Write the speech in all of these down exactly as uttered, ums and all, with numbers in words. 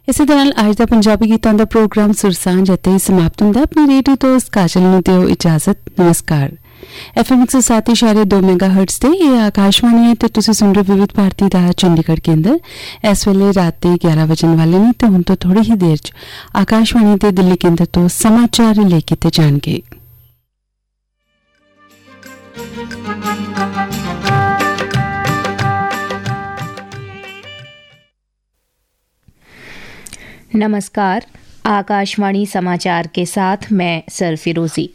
ਇਸੇ ਦੌਰਾਨ ਅੱਜ ਦਾ ਪੰਜਾਬੀ ਗੀਤਾਂ ਦਾ ਪ੍ਰੋਗਰਾਮ ਸੁਰਸਾਂਝ ਇੱਥੇ ਹੀ ਸਮਾਪਤ ਹੁੰਦਾ। ਆਪਣੀ ਰੇਡੀਓ ਦੋਸਤ ਕਾਜਲ ਨੂੰ ਦਿਓ ਇਜਾਜ਼ਤ। ਨਮਸਕਾਰ। एफ एम एक सौ सात इशारे दो मेगा हर्ट्स ते ये आकाशवाणी है तो तुसी सुन रहे विविध भारती दा चंडीगढ़ केंद्र। इस वेले रात के ग्यारह बजन वाले ने तो हुण तो थोड़ी ही देर च आकाशवाणी ते दिल्ली केंद्र तो समाचार ले कीते जाणगे। नमस्कार, आकाशवाणी समाचार के साथ मैं सरफिरोजी।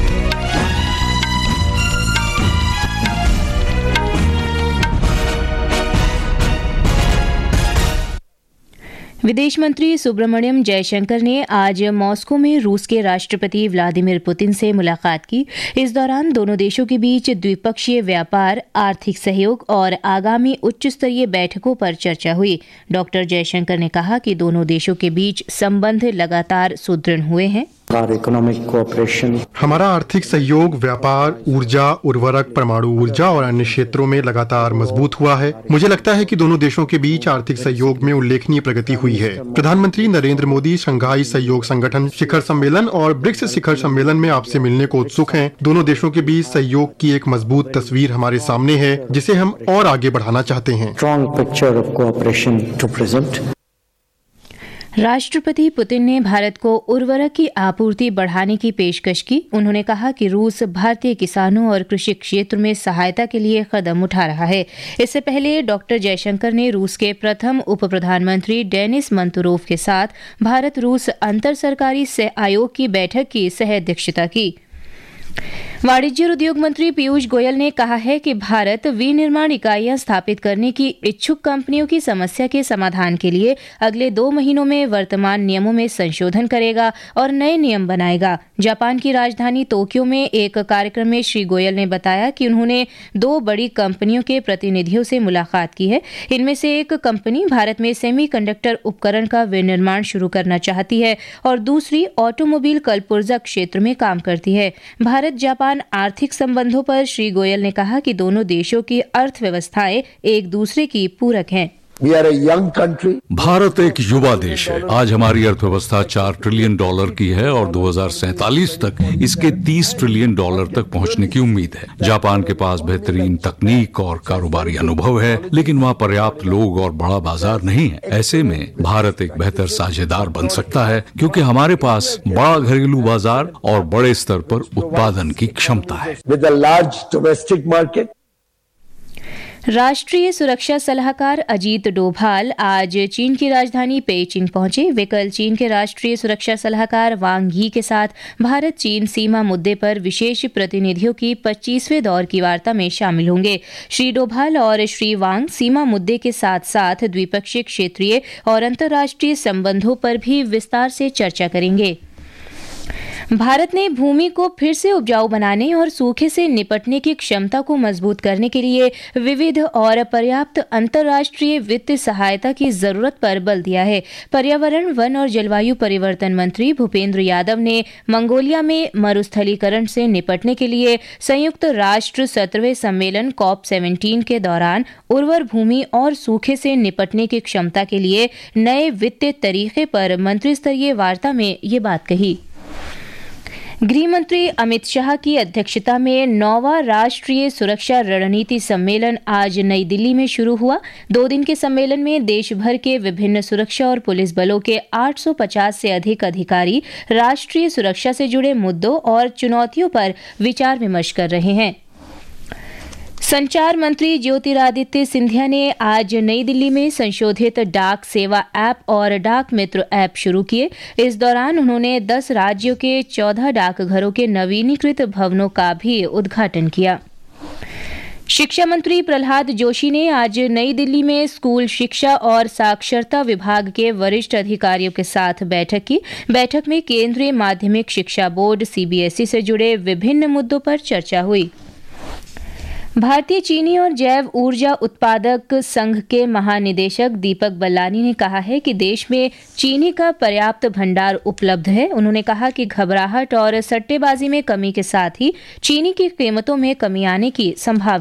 विदेश मंत्री सुब्रमण्यम जयशंकर ने आज मॉस्को में रूस के राष्ट्रपति व्लादिमीर पुतिन से मुलाकात की। इस दौरान दोनों देशों के बीच द्विपक्षीय व्यापार, आर्थिक सहयोग और आगामी उच्च स्तरीय बैठकों पर चर्चा हुई। डॉक्टर जयशंकर ने कहा कि दोनों देशों के बीच संबंध लगातार सुदृढ़ हुए हैं। हमारा आर्थिक सहयोग, व्यापार, ऊर्जा, उर्वरक, परमाणु ऊर्जा और अन्य क्षेत्रों में लगातार मजबूत हुआ है। मुझे लगता है कि दोनों देशों के बीच आर्थिक सहयोग में उल्लेखनीय प्रगति हुई है। प्रधानमंत्री नरेंद्र मोदी शंघाई सहयोग संगठन शिखर सम्मेलन और ब्रिक्स शिखर सम्मेलन में आपसे मिलने को उत्सुक हैं। दोनों देशों के बीच सहयोग की एक मजबूत तस्वीर हमारे सामने है, जिसे हम और आगे बढ़ाना चाहते हैं। राष्ट्रपति पुतिन ने भारत को उर्वरक की आपूर्ति बढ़ाने की पेशकश की। उन्होंने कहा कि रूस भारतीय किसानों और कृषि क्षेत्र में सहायता के लिए कदम उठा रहा है। इससे पहले डॉक्टर जयशंकर ने रूस के प्रथम उप प्रधानमंत्री डेनिस मंतुरोव के साथ भारत रूस अंतर सरकारी आयोग की बैठक की सह अध्यक्षता की। वाणिज्य और उद्योग मंत्री पीयूष गोयल ने कहा है कि भारत विनिर्माण इकाइयां स्थापित करने की इच्छुक कंपनियों की समस्या के समाधान के लिए अगले दो महीनों में वर्तमान नियमों में संशोधन करेगा और नए नियम बनाएगा। जापान की राजधानी टोक्यो में एक कार्यक्रम में श्री गोयल ने बताया कि उन्होंने दो बड़ी कंपनियों के प्रतिनिधियों से मुलाकात की है। इनमें से एक कंपनी भारत में सेमीकंडक्टर उपकरण का विनिर्माण शुरू करना चाहती है और दूसरी ऑटोमोबाइल कलपुर्जा क्षेत्र में काम करती है। भारत जापान आर्थिक संबंधों पर श्री गोयल ने कहा कि दोनों देशों की अर्थव्यवस्थाएं एक दूसरे की पूरक हैं। भारत एक युवा देश है। आज हमारी अर्थव्यवस्था चार ट्रिलियन डॉलर की है और दो हज़ार सैंतालीस तक इसके तीस ट्रिलियन डॉलर तक पहुंचने की उम्मीद है। जापान के पास बेहतरीन तकनीक और कारोबारी अनुभव है, लेकिन वहां पर्याप्त लोग और बड़ा बाजार नहीं है। ऐसे में भारत एक बेहतर साझेदार बन सकता है, क्योंकि हमारे पास बड़ा घरेलू बाजार और बड़े स्तर पर उत्पादन की क्षमता है। राष्ट्रीय सुरक्षा सलाहकार अजीत डोभाल आज चीन की राजधानी पेइचिंग पहुंचे। वे कल चीन के राष्ट्रीय सुरक्षा सलाहकार वांग यी के साथ भारत चीन सीमा मुद्दे पर विशेष प्रतिनिधियों की पच्चीसवें दौर की वार्ता में शामिल होंगे। श्री डोभाल और श्री वांग सीमा मुद्दे के साथ साथ द्विपक्षीय, क्षेत्रीय और अंतर्राष्ट्रीय संबंधों पर भी विस्तार से चर्चा करेंगे। भारत ने भूमि को फिर से उपजाऊ बनाने और सूखे से निपटने की क्षमता को मजबूत करने के लिए विविध और पर्याप्त अंतर्राष्ट्रीय वित्तीय सहायता की जरूरत पर बल दिया है। पर्यावरण, वन और जलवायु परिवर्तन मंत्री भूपेंद्र यादव ने मंगोलिया में मरुस्थलीकरण से निपटने के लिए संयुक्त राष्ट्र सत्रहवें सम्मेलन कॉप सत्रह के दौरान उर्वर भूमि और सूखे से निपटने की क्षमता के लिए नए वित्तीय तरीके पर मंत्री स्तरीय वार्ता में ये बात कही। गृह मंत्री अमित शाह की अध्यक्षता में नौवां राष्ट्रीय सुरक्षा रणनीति सम्मेलन आज नई दिल्ली में शुरू हुआ। दो दिन के सम्मेलन में देश भर के विभिन्न सुरक्षा और पुलिस बलों के आठ सौ पचास से अधिक अधिकारी राष्ट्रीय सुरक्षा से जुड़े मुद्दों और चुनौतियों पर विचार विमर्श कर रहे हैं। संचार मंत्री ज्योतिरादित्य सिंधिया ने आज नई दिल्ली में संशोधित डाक सेवा ऐप और डाक मित्र ऐप शुरू किए। इस दौरान उन्होंने दस राज्यों के चौदह डाकघरों के नवीनीकृत भवनों का भी उद्घाटन किया। शिक्षा मंत्री प्रहलाद जोशी ने आज नई दिल्ली में स्कूल शिक्षा और साक्षरता विभाग के वरिष्ठ अधिकारियों के साथ बैठक की। बैठक में केंद्रीय माध्यमिक शिक्षा board C B S E से जुड़े विभिन्न मुद्दों पर चर्चा हुई। भारतीय चीनी और जैव ऊर्जा उत्पादक संघ के महानिदेशक दीपक बल्लानी ने कहा है कि देश में चीनी का पर्याप्त भंडार उपलब्ध है। उन्होंने कहा कि घबराहट और सट्टेबाजी में कमी के साथ ही चीनी की कीमतों में कमी आने की संभावना